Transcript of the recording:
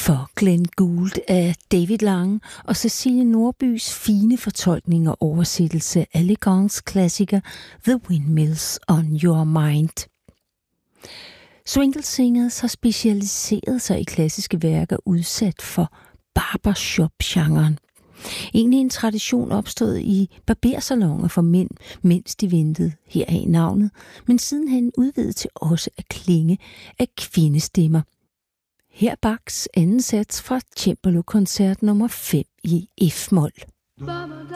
for Glenn Gould af David Lange og Cecilie Nordbys fine fortolkning og oversættelse af Legends klassiker The Windmills on Your Mind. Swingle Singers har specialiseret sig i klassiske værker udsat for barbershop-genren. Egentlig en tradition opstået i barbersaloner for mænd, mens de ventede, heraf navnet, men sidenhen udvidet til også at klinge af kvindestemmer. Her Bachs anden sats fra Cembalo-koncert nummer 5 i F-mol.